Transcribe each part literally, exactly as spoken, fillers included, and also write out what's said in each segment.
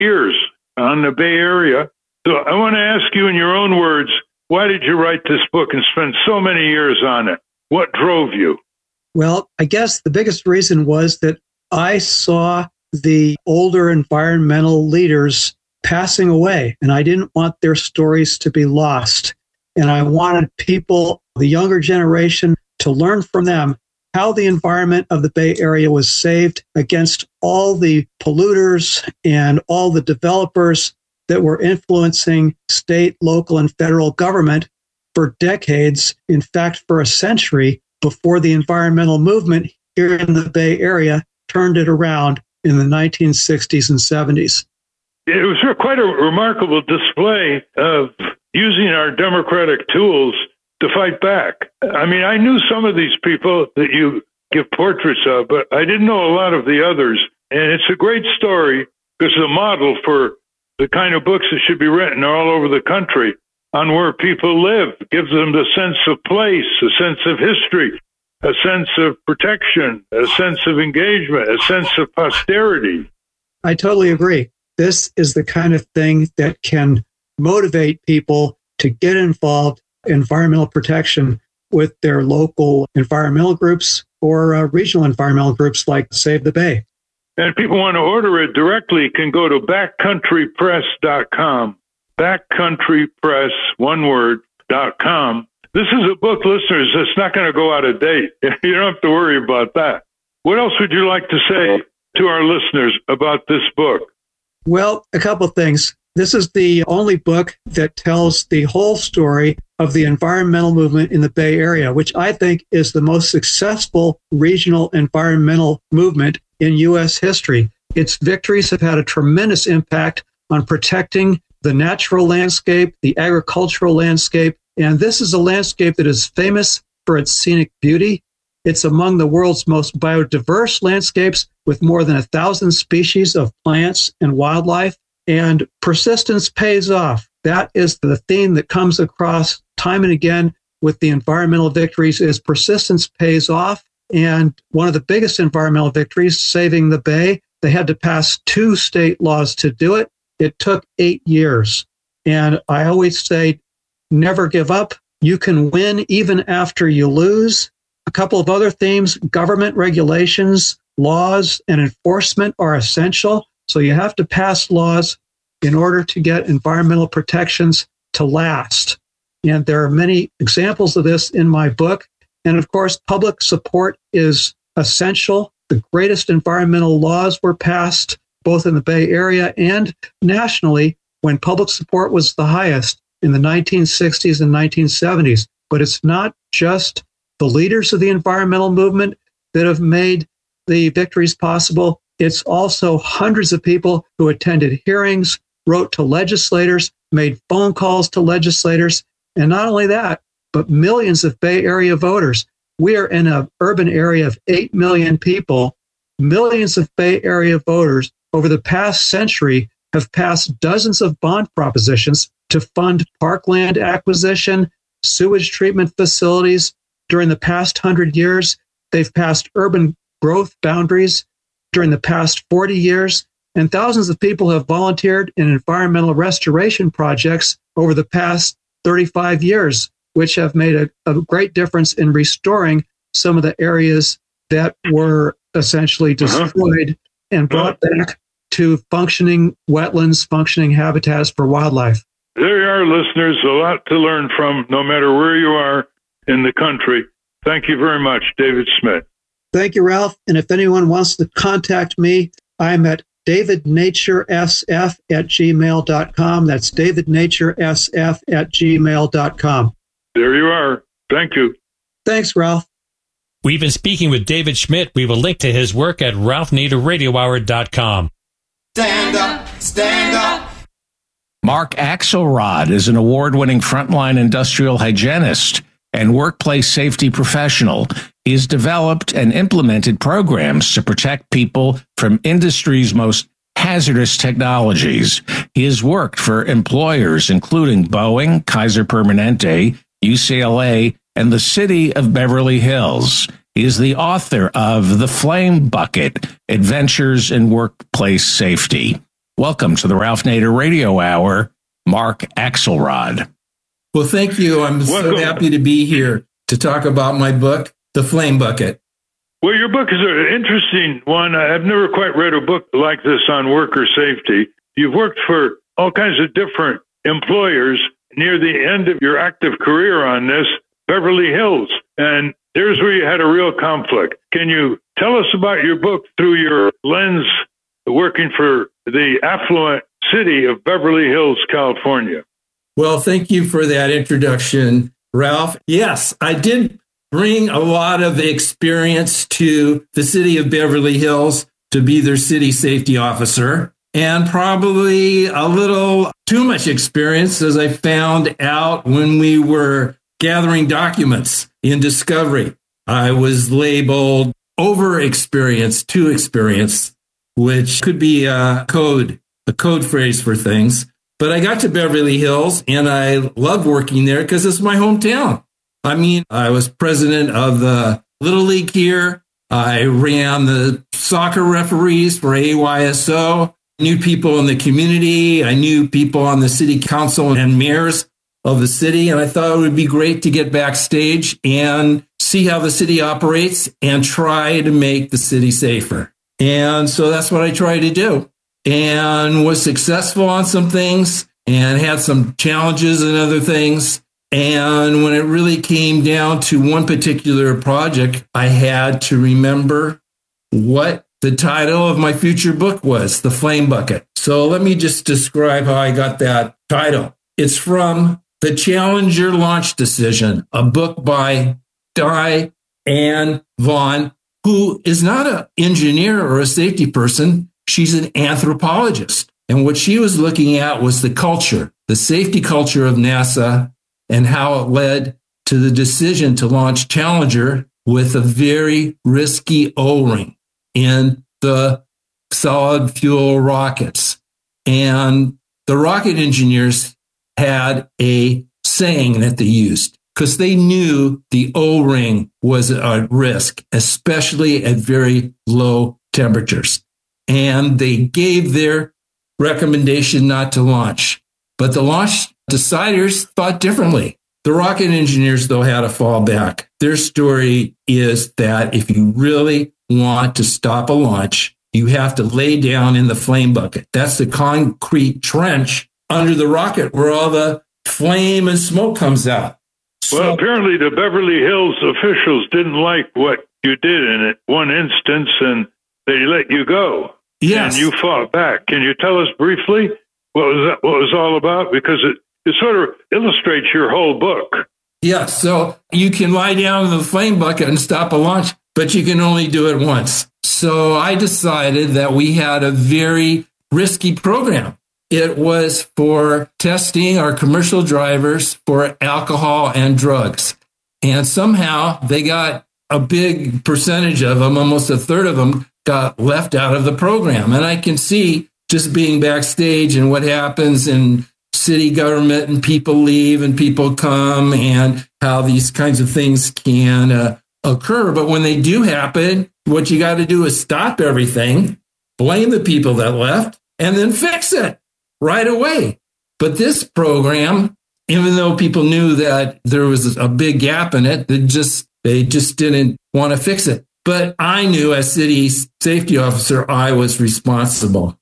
years on the Bay Area. So I want to ask you in your own words, why did you write this book and spend so many years on it? What drove you? Well, I guess the biggest reason was that I saw the older environmental leaders passing away, and I didn't want their stories to be lost. And I wanted people, the younger generation, to learn from them how the environment of the Bay Area was saved against all the polluters and all the developers that were influencing state, local, and federal government for decades, in fact, for a century, before the environmental movement here in the Bay Area turned it around in the nineteen sixties and seventies. It was quite a remarkable display of using our democratic tools to fight back. I mean, I knew some of these people that you give portraits of, but I didn't know a lot of the others. And it's a great story because it's a model for the kind of books that should be written all over the country on where people live. It gives them the sense of place, a sense of history, a sense of protection, a sense of engagement, a sense of posterity. I totally agree. This is the kind of thing that can motivate people to get involved in environmental protection with their local environmental groups or uh, regional environmental groups like Save the Bay. And if people want to order it directly, can go to backcountry press dot com. backcountry press, one word, dot com. This is a book, listeners, that's not going to go out of date. You don't have to worry about that. What else would you like to say to our listeners about this book? Well, a couple of things. This is the only book that tells the whole story of the environmental movement in the Bay Area, which I think is the most successful regional environmental movement in U S history. Its victories have had a tremendous impact on protecting the natural landscape, the agricultural landscape, and this is a landscape that is famous for its scenic beauty. It's among the world's most biodiverse landscapes with more than a thousand species of plants and wildlife, and persistence pays off. That is the theme that comes across time and again with the environmental victories is persistence pays off. And one of the biggest environmental victories, saving the Bay, they had to pass two state laws to do it. It took eight years. And I always say, never give up. You can win even after you lose. A couple of other themes, government regulations, laws, and enforcement are essential. So you have to pass laws in order to get environmental protections to last. And there are many examples of this in my book. And of course, public support is essential. The greatest environmental laws were passed both in the Bay Area and nationally when public support was the highest in the nineteen sixties and nineteen seventies. But it's not just the leaders of the environmental movement that have made the victories possible. It's also hundreds of people who attended hearings, wrote to legislators, made phone calls to legislators, and not only that, but millions of Bay Area voters. We are in an urban area of eight million people. Millions of Bay Area voters over the past century have passed dozens of bond propositions to fund parkland acquisition, sewage treatment facilities. During the past hundred years, they've passed urban growth boundaries. During the past forty years, and thousands of people have volunteered in environmental restoration projects over the past thirty-five years, which have made a, a great difference in restoring some of the areas that were essentially destroyed uh-huh. and brought back to functioning wetlands, functioning habitats for wildlife. There you are, listeners, a lot to learn from no matter where you are in the country. Thank you very much, David Schmidt. Thank you, Ralph. And if anyone wants to contact me, I'm at david nature s f at gmail dot com. That's david nature s f at gmail dot com. There you are. Thank you. Thanks, Ralph. We've been speaking with David Schmidt. We will link to his work at ralph nader radio hour dot com. Stand up, stand up. Mark Axelrod is an award-winning frontline industrial hygienist and workplace safety professional. He has developed and implemented programs to protect people from industry's most hazardous technologies. He has worked for employers including Boeing, Kaiser Permanente, U C L A, and the city of Beverly Hills. He is the author of The Flame Bucket, Adventures in Workplace Safety. Welcome to the Ralph Nader Radio Hour, Mark Axelrod. Well, thank you. I'm Welcome. so happy to be here to talk about my book, The Flame Bucket. Well, your book is an interesting one. I've never quite read a book like this on worker safety. You've worked for all kinds of different employers near the end of your active career on this, Beverly Hills. And there's where you had a real conflict. Can you tell us about your book through your lens working for the affluent city of Beverly Hills, California? Well, thank you for that introduction, Ralph. Yes, I did bring a lot of experience to the city of Beverly Hills to be their city safety officer, and probably a little too much experience, as I found out when we were gathering documents in discovery. I was labeled over experienced, too experienced, which could be a code, a code phrase for things. But I got to Beverly Hills and I loved working there because it's my hometown. I mean, I was president of the Little League here. I ran the soccer referees for A Y S O. I knew people in the community. I knew people on the city council and mayors of the city. And I thought it would be great to get backstage and see how the city operates and try to make the city safer. And so that's what I tried to do, and was successful on some things and had some challenges and other things. And when it really came down to one particular project, I had to remember what the title of my future book was, The Flame Bucket. So let me just describe how I got that title. It's from The Challenger Launch Decision, a book by Diane Vaughan, who is not an engineer or a safety person. She's an anthropologist. And what she was looking at was the culture, the safety culture of NASA, and how it led to the decision to launch Challenger with a very risky O-ring in the solid fuel rockets. And the rocket engineers had a saying that they used, because they knew the O-ring was at risk, especially at very low temperatures. And they gave their recommendation not to launch. But the launch deciders thought differently. The rocket engineers, though, had a fallback. Their story is that if you really want to stop a launch, you have to lay down in the flame bucket. That's the concrete trench under the rocket where all the flame and smoke comes out. Well, apparently the Beverly Hills officials didn't like what you did in it one instance, and they let you go. Yes. And you fought back. Can you tell us briefly what was that, what was all about? Because it, it sort of illustrates your whole book. Yeah, so you can lie down in the flame bucket and stop a launch, but you can only do it once. So I decided that we had a very risky program. It was for testing our commercial drivers for alcohol and drugs. And somehow they got a big percentage of them, almost a third of them, got left out of the program. And I can see just being backstage and what happens in city government, and people leave and people come, and how these kinds of things can uh, occur. But when they do happen, what you got to do is stop everything, blame the people that left, and then fix it right away. But this program, even though people knew that there was a big gap in it, they just they just didn't want to fix it. But I knew as city safety officer, I was responsible.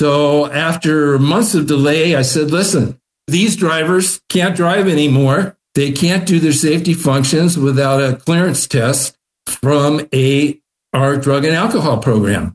So after months of delay, I said, listen, these drivers can't drive anymore. They can't do their safety functions without a clearance test from a our drug and alcohol program.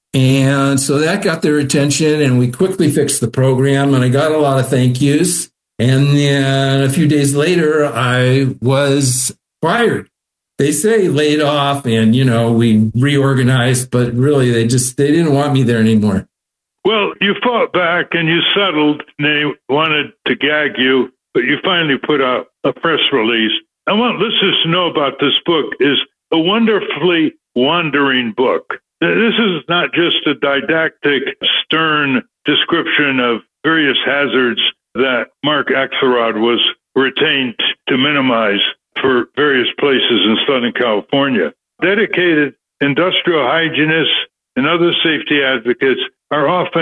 And so that got their attention, and we quickly fixed the program, and I got a lot of thank yous. And then a few days later, I was fired. They say laid off, and, you know, we reorganized, but really they just, they didn't want me there anymore. Well, you fought back and you settled, and they wanted to gag you, but you finally put out a press release. I want listeners to know about this book. Is a wonderfully wandering book. This is not just a didactic, stern description of various hazards that Mark Axelrod was retained to minimize for various places in Southern California. Dedicated industrial hygienists and other safety advocates are often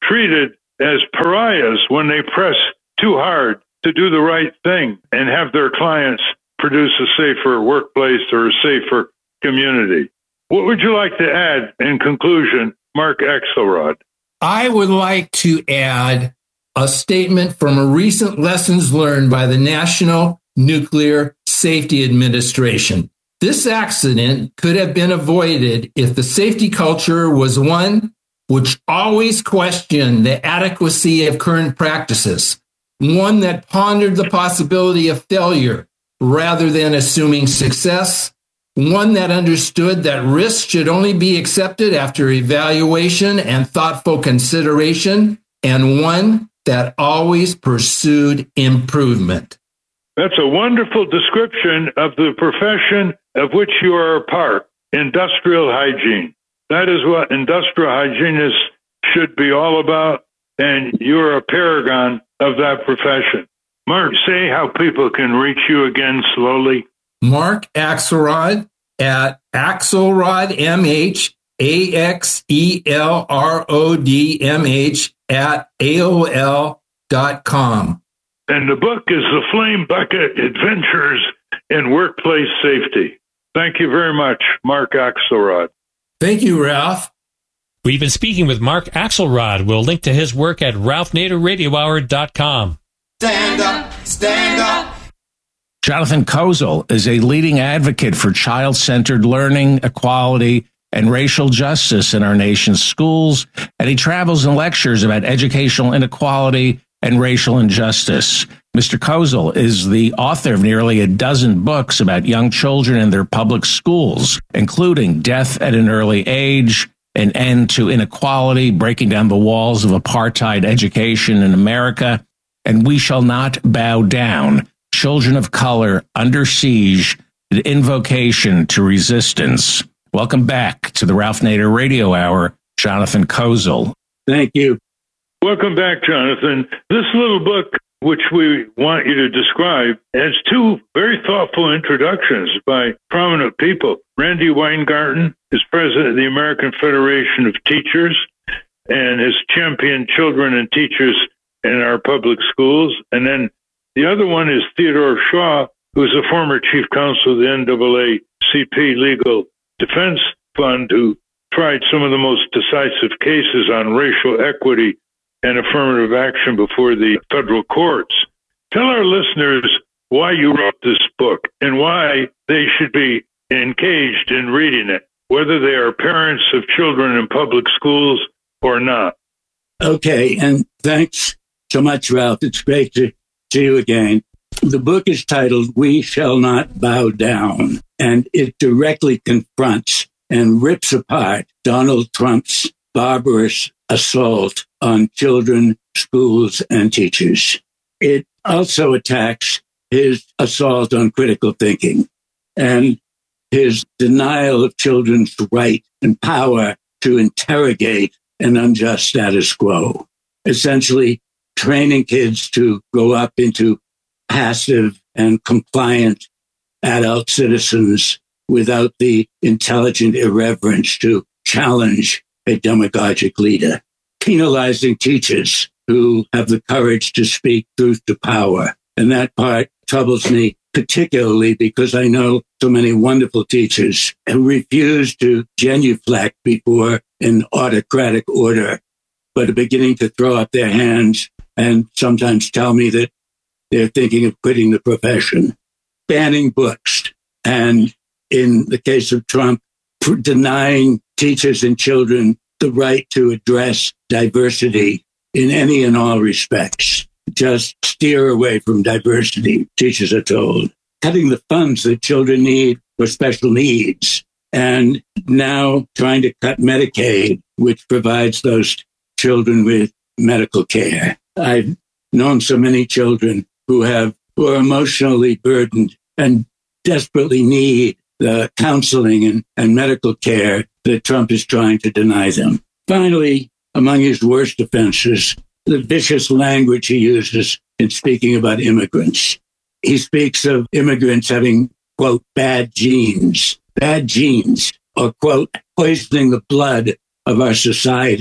treated as pariahs when they press too hard to do the right thing and have their clients produce a safer workplace or a safer community. What would you like to add in conclusion, Mark Axelrod? I would like to add a statement from a recent lessons learned by the National Nuclear Safety Administration. This accident could have been avoided if the safety culture was one which always questioned the adequacy of current practices, one that pondered the possibility of failure rather than assuming success, one that understood that risk should only be accepted after evaluation and thoughtful consideration, and one that always pursued improvement. That's a wonderful description of the profession of which you are a part, industrial hygiene. That is what industrial hygienists should be all about, and you're a paragon of that profession. Mark, say how people can reach you again slowly. Mark Axelrod at Axelrod M H, A X E L R O D M H at A O L dot com. And the book is The Flame Bucket Adventures in Workplace Safety. Thank you very much, Mark Axelrod. Thank you, Ralph. We've been speaking with Mark Axelrod. We'll link to his work at Ralph Nader Radio Hour dot com. Stand up, stand up. Jonathan Kozol is a leading advocate for child-centered learning, equality, and racial justice in our nation's schools, and he travels and lectures about educational inequality and racial injustice. Mister Kozol is the author of nearly a dozen books about young children in their public schools, including Death at an Early Age, An End to Inequality, Breaking Down the Walls of Apartheid Education in America, and We Shall Not Bow Down, Children of Color Under Siege, an Invocation to Resistance. Welcome back to the Ralph Nader Radio Hour, Jonathan Kozol. Thank you. Welcome back, Jonathan. This little book, which we want you to describe, has two very thoughtful introductions by prominent people. Randy Weingarten is president of the American Federation of Teachers and has championed children and teachers in our public schools. And then the other one is Theodore Shaw, who is a former chief counsel of the N double A C P Legal Defense Fund, who tried some of the most decisive cases on racial equity and affirmative action before the federal courts. Tell our listeners why you wrote this book and why they should be engaged in reading it, whether they are parents of children in public schools or not. Okay, and thanks so much, Ralph. It's great to see you again. The book is titled We Shall Not Bow Down, and it directly confronts and rips apart Donald Trump's barbarous assault on children, schools, and teachers. It also attacks his assault on critical thinking and his denial of children's right and power to interrogate an unjust status quo, essentially training kids to grow up into passive and compliant adult citizens without the intelligent irreverence to challenge a demagogic leader, penalizing teachers who have the courage to speak truth to power. And that part troubles me particularly because I know so many wonderful teachers who refuse to genuflect before an autocratic order, but are beginning to throw up their hands and sometimes tell me that they're thinking of quitting the profession. Banning books, and in the case of Trump, denying teachers and children the right to address diversity in any and all respects. Just steer away from diversity, teachers are told. Cutting the funds that children need for special needs. And now trying to cut Medicaid, which provides those children with medical care. I've known so many children who have who are emotionally burdened and desperately need the counseling and, and medical care that Trump is trying to deny them. Finally, among his worst offenses, the vicious language he uses in speaking about immigrants. He speaks of immigrants having, quote, bad genes, bad genes, or, quote, poisoning the blood of our society.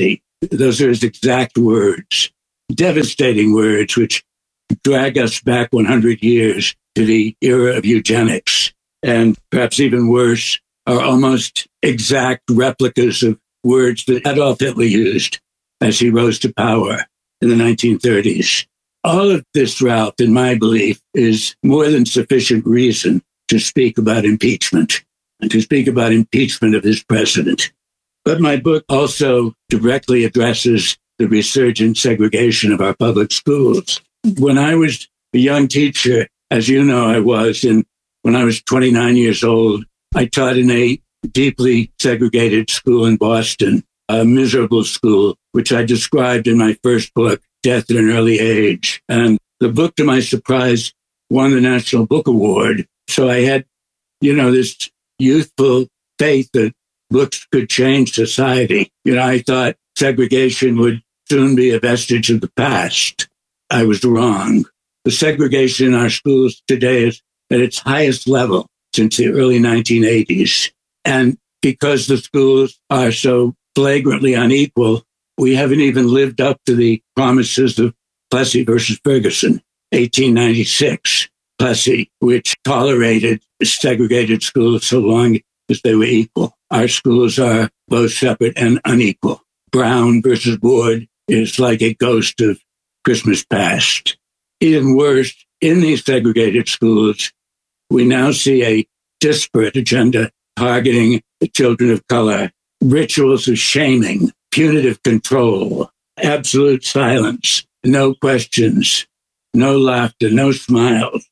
Those are his exact words, devastating words, which drag us back one hundred years to the era of eugenics. And perhaps even worse, are almost exact replicas of words that Adolf Hitler used as he rose to power in the nineteen thirties. All of this, Ralph, in my belief, is more than sufficient reason to speak about impeachment and to speak about impeachment of this president. But my book also directly addresses the resurgent segregation of our public schools. When I was a young teacher, as you know I was, and when I was twenty-nine years old, I taught in a deeply segregated school in Boston, a miserable school, which I described in my first book, Death at an Early Age. And the book, to my surprise, won the National Book Award. So I had, you know, this youthful faith that books could change society. You know, I thought segregation would soon be a vestige of the past. I was wrong. The segregation in our schools today is at its highest level since the early nineteen eighties. And because the schools are so flagrantly unequal, we haven't even lived up to the promises of Plessy versus Ferguson, eighteen ninety-six. Plessy, which tolerated segregated schools so long as they were equal. Our schools are both separate and unequal. Brown versus Ward is like a ghost of Christmas past. Even worse, in these segregated schools, we now see a disparate agenda targeting the children of color, rituals of shaming, punitive control, absolute silence, no questions, no laughter, no smiles,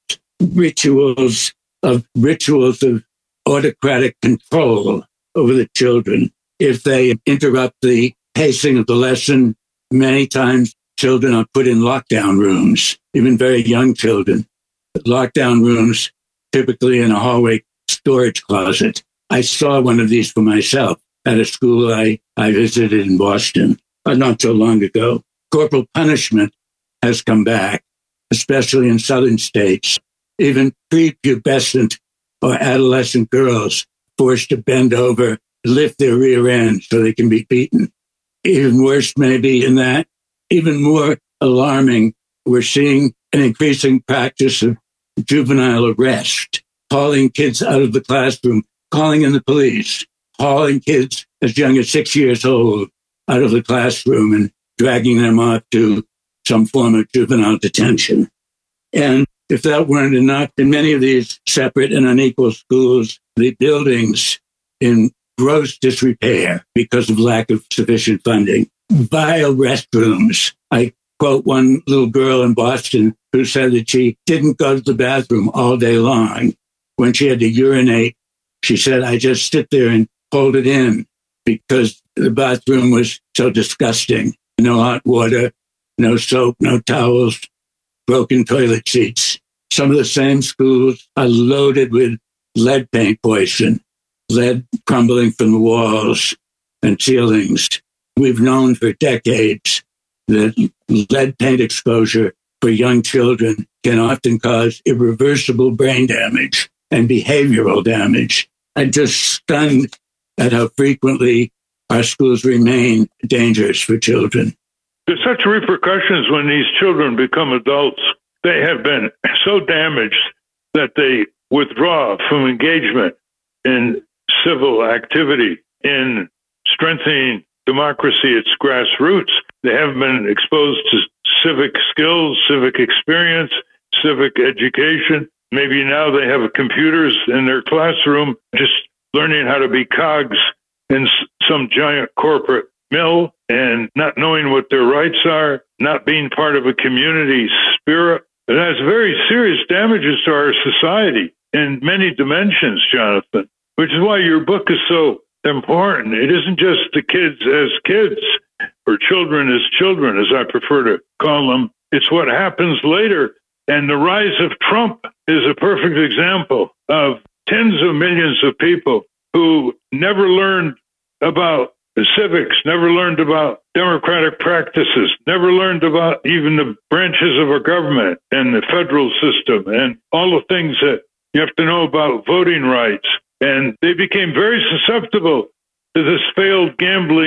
rituals of rituals of autocratic control over the children. If they interrupt the pacing of the lesson, many times children are put in lockdown rooms, even very young children. Lockdown rooms, typically in a hallway storage closet. I saw one of these for myself at a school I, I visited in Boston uh, not so long ago. Corporal punishment has come back, especially in southern states. Even prepubescent or adolescent girls forced to bend over, lift their rear end so they can be beaten. Even worse, maybe in that, even more alarming, we're seeing an increasing practice of juvenile arrest, hauling kids out of the classroom, calling in the police, hauling kids as young as six years old out of the classroom and dragging them off to some form of juvenile detention. And if that weren't enough, in many of these separate and unequal schools, the buildings in gross disrepair because of lack of sufficient funding, vile restrooms. I quote one little girl in Boston who said that she didn't go to the bathroom all day long. When she had to urinate, she said, I just sit there and hold it in because the bathroom was so disgusting. No hot water, no soap, no towels, broken toilet seats. Some of the same schools are loaded with lead paint poison, lead crumbling from the walls and ceilings. We've known for decades that lead paint exposure for young children can often cause irreversible brain damage and behavioral damage. I'm just stunned at how frequently our schools remain dangerous for children. There's such repercussions when these children become adults. They have been so damaged that they withdraw from engagement in civil activity, in strengthening democracy at its grassroots. They haven't been exposed to civic skills, civic experience, civic education. Maybe now they have computers in their classroom, just learning how to be cogs in some giant corporate mill and not knowing what their rights are, not being part of a community spirit. It has very serious damages to our society in many dimensions, Jonathan, which is why your book is so important. It isn't just the kids as kids or children as children, as I prefer to call them. It's what happens later. And the rise of Trump is a perfect example of tens of millions of people who never learned about the civics, never learned about democratic practices, never learned about even the branches of our government and the federal system and all the things that you have to know about voting rights. And they became very susceptible to this failed gambling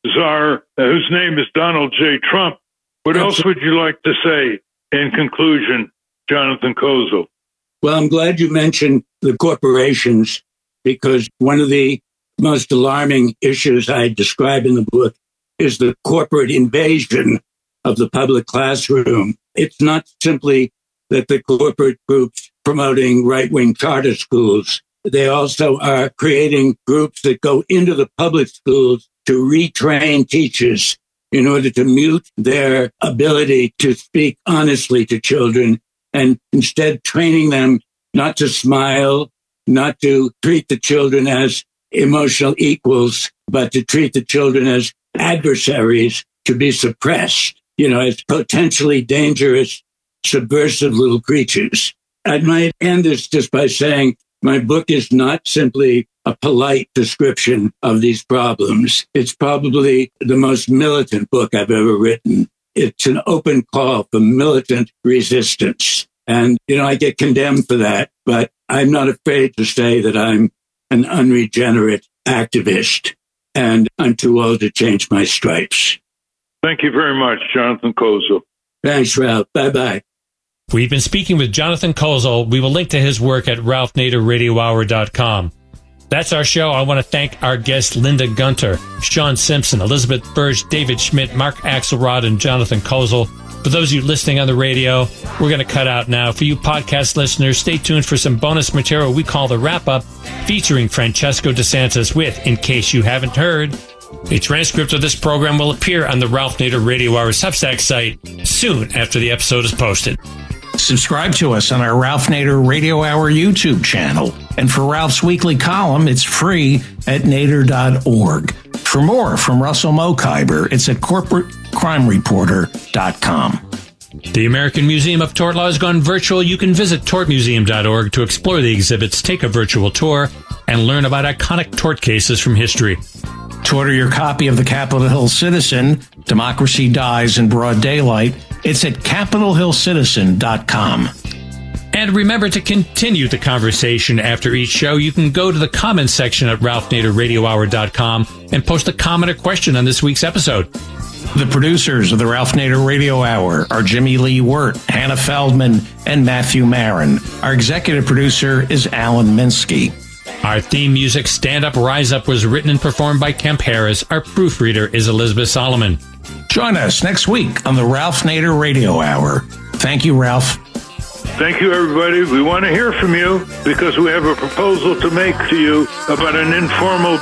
czar, uh, whose name is Donald J. Trump. What Absolutely. else would you like to say in conclusion, Jonathan Kozol? Well, I'm glad you mentioned the corporations, because one of the most alarming issues I describe in the book is the corporate invasion of the public classroom. It's not simply that the corporate groups promoting right-wing charter schools. They also are creating groups that go into the public schools to retrain teachers in order to mute their ability to speak honestly to children, and instead training them not to smile, not to treat the children as emotional equals, but to treat the children as adversaries to be suppressed, you know, as potentially dangerous, subversive little creatures. I might end this just by saying my book is not simply a polite description of these problems. It's probably the most militant book I've ever written. It's an open call for militant resistance. And, you know, I get condemned for that, but I'm not afraid to say that I'm an unregenerate activist, and I'm too old to change my stripes. Thank you very much, Jonathan Kozol. Thanks, Ralph. Bye-bye. We've been speaking with Jonathan Kozol. We will link to his work at ralph nader radio hour dot com. That's our show. I want to thank our guests Linda Gunter, Sean Simpson, Elizabeth Burge, David Schmidt, Mark Axelrod, and Jonathan Kozol. For those of you listening on the radio, we're going to cut out now. For you podcast listeners, stay tuned for some bonus material we call the Wrap-Up, featuring Francesco DeSantis with In Case You Haven't Heard. A transcript of this program will appear on the Ralph Nader Radio Hour Substack site soon after the episode is posted. Subscribe to us on our Ralph Nader Radio Hour YouTube channel. And for Ralph's weekly column, it's free at nader dot org. For more from Russell Mokhiber, it's at corporate crime reporter dot com. The American Museum of Tort Law has gone virtual. You can visit tort museum dot org to explore the exhibits, take a virtual tour, and learn about iconic tort cases from history. To order your copy of the Capitol Hill Citizen, Democracy Dies in Broad Daylight, it's at capitol hill citizen dot com. And remember to continue the conversation after each show. You can go to the comments section at ralph nader radio hour dot com and post a comment or question on this week's episode. The producers of the Ralph Nader Radio Hour are Jimmy Lee Wirt, Hannah Feldman, and Matthew Marin. Our executive producer is Alan Minsky. Our theme music, Stand Up, Rise Up, was written and performed by Kemp Harris. Our proofreader is Elizabeth Solomon. Join us next week on the Ralph Nader Radio Hour. Thank you, Ralph. Thank you, everybody. We want to hear from you because we have a proposal to make to you about an informal